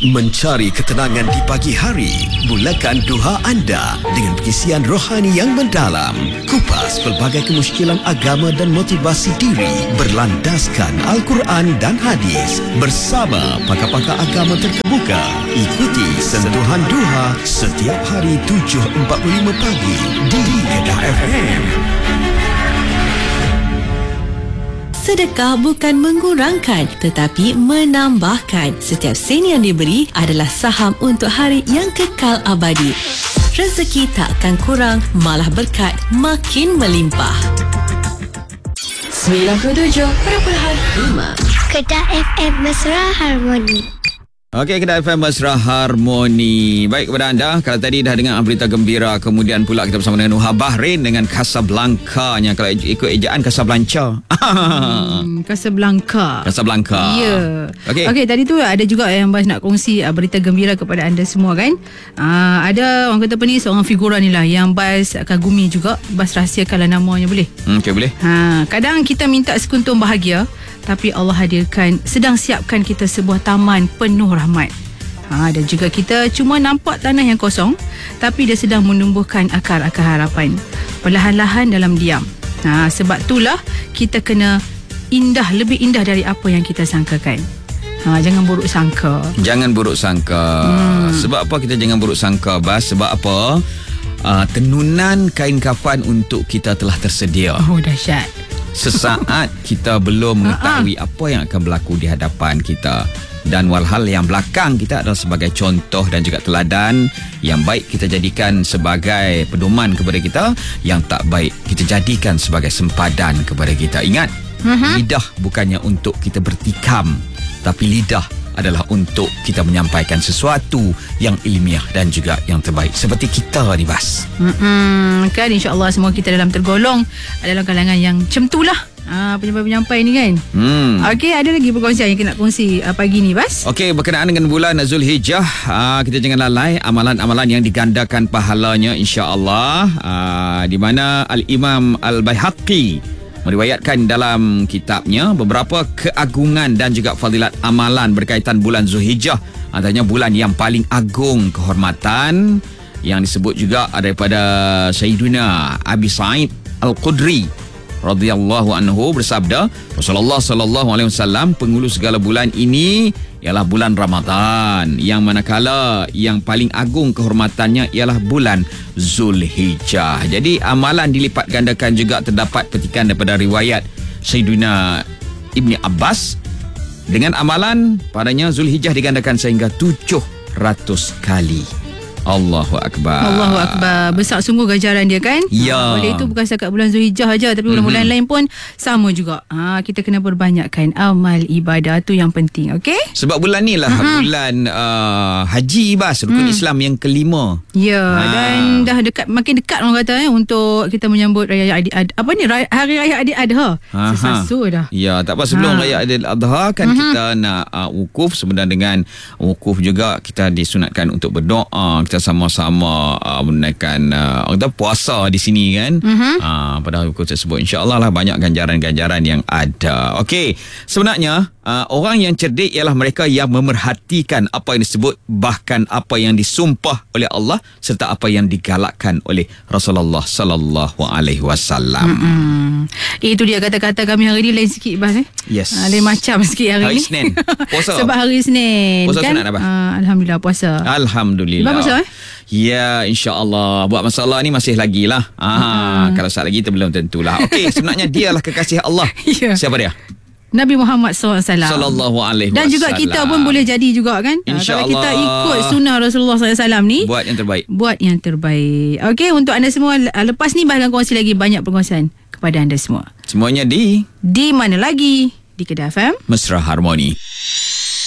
Mencari ketenangan di pagi hari, mulakan duha anda dengan pengisian rohani yang mendalam. Kupas pelbagai kemusykilan agama dan motivasi diri berlandaskan Al-Quran dan hadis bersama pakar-pakar agama terkemuka. Ikuti sentuhan duha setiap hari 7.45 pagi di Kedah FM. Sedekah bukan mengurangkan tetapi menambahkan. Setiap sen yang diberi adalah saham untuk hari yang kekal abadi. Rezeki tak akan kurang, malah berkat makin melimpah. 97.5 Kedah FM Mesra Harmoni. Okey, Kedah FM Mesra Harmoni. Baik kepada anda, kalau tadi dah dengar berita gembira, kemudian pula kita bersama dengan Nuha Bahrain dengan Casablanca-nya. Kalau ikut ejaan Casablanca. Casablanca. Ya. Okey, tadi tu ada juga yang Bas nak kongsi berita gembira kepada anda semua kan. Ada orang kata apa ni, seorang figura ni lah yang Bas kagumi juga. Bas rahsiakanlah namanya, boleh? Okey, boleh. Kadang kita minta sekuntum bahagia, tapi Allah hadirkan, sedang siapkan kita sebuah taman penuh rahmat. Dan juga kita cuma nampak tanah yang kosong, tapi dia sedang menumbuhkan akar-akar harapan perlahan-lahan dalam diam. Sebab itulah kita kena indah, lebih indah dari apa yang kita sangkakan. Jangan buruk sangka. Jangan buruk sangka. Sebab apa kita jangan buruk sangka, Bas? Sebab apa? Tenunan kain kafan untuk kita telah tersedia. Oh, dahsyat. Sesaat kita belum mengetahui apa yang akan berlaku di hadapan kita. Dan walhal yang belakang kita adalah sebagai contoh dan juga teladan. Yang baik kita jadikan sebagai pedoman kepada kita, yang tak baik kita jadikan sebagai sempadan kepada kita. Ingat, lidah bukannya untuk kita bertikam, tapi lidah adalah untuk kita menyampaikan sesuatu yang ilmiah dan juga yang terbaik. Seperti kita ni, Bas. Kan insya-Allah semua kita dalam tergolong dalam kalangan yang macam tu lah. Penyampai-penyampai ni kan. Okey, ada lagi perkongsian yang kita nak kongsi pagi ni, Bas? Okey, berkenaan dengan bulan Zulhijjah, kita jangan lalai amalan-amalan yang digandakan pahalanya, insya-Allah. Di mana Al-Imam Al-Baihaqi meriwayatkan dalam kitabnya beberapa keagungan dan juga fadilat amalan berkaitan bulan Zulhijjah. Antaranya bulan yang paling agung kehormatan, yang disebut juga daripada Sayyidina Abi Sa'id Al-Khudri radhiyallahu anhu bersabda, Rasulullah sallallahu alaihi wasallam, penghulu segala bulan ini ialah bulan Ramadan, yang manakala yang paling agung kehormatannya ialah bulan Zulhijjah. Jadi amalan dilipat gandakan juga. Terdapat petikan daripada riwayat Sayyidina Ibni Abbas dengan amalan padanya Zulhijjah digandakan sehingga 700 kali. Allahu Akbar. Allahu Akbar. Besar sungguh ganjaran dia kan. Ya. Oleh itu bukan setakat bulan Zulhijjah aja, tapi bulan-bulan lain pun sama juga. Kita kena perbanyakkan amal ibadah, tu yang penting. Okey. Sebab bulan ni lah bulan haji, Bas, rukun Islam yang kelima. Ya. Dan dah dekat, makin dekat orang kata untuk kita menyambut raya Aidil hari raya Aidil Adha. Sesasu dah. Ya, tak apa, sebelum raya Aidil Adha kan kita nak wukuf. Sebenarnya dengan wukuf juga kita disunatkan untuk berdoa. Kita sama-sama menunaikan puasa di sini kan. Pada wukuf tersebut, insya-Allah lah banyak ganjaran-ganjaran yang ada. Okey, sebenarnya orang yang cerdik ialah mereka yang memerhatikan apa yang disebut, bahkan apa yang disumpah oleh Allah, serta apa yang digalakkan oleh Rasulullah sallallahu alaihi wasallam. Itu dia kata-kata kami hari ni lain sikit, Bas. Yes. Lain macam sikit hari ni. Hari Senin. Puasa. Sebab hari Senin puasa kan. Sunat apa? Alhamdulillah puasa. Alhamdulillah. Puasa Ya, insya-Allah. Buat masalah ni masih lagi lah. Kalau saat lagi tu belum tentulah. Okey, sebenarnya dialah kekasih Allah. Siapa dia? Nabi Muhammad SAW sallallahu alaihi wasallam. Dan juga kita pun boleh jadi juga kan. Kalau kita ikut sunnah Rasulullah SAW ni, buat yang terbaik. Buat yang terbaik. Okey, untuk anda semua, lepas ni bahkan kongsi lagi banyak perkongsian kepada anda semua. Semuanya di mana lagi? Di Kedah FM Mesra Harmoni.